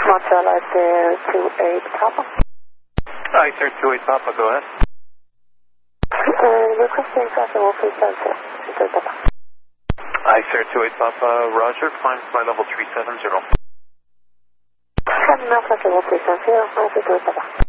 Montreal Air 28 Papa. Hi, sir, 28 Papa, go ahead. Requesting traffic will please answer. 28 Papa. Hi, sir, 28 Papa, Roger, climb flight level 370. Traffic will please answer. 28 Papa.